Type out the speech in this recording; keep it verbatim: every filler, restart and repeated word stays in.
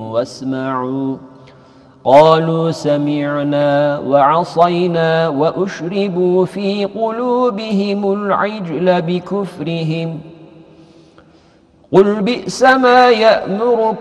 واسمعوا قالوا سمعنا وعصينا وأشربوا في قلوبهم العجل بكفرهم قل بئس ما يأمركم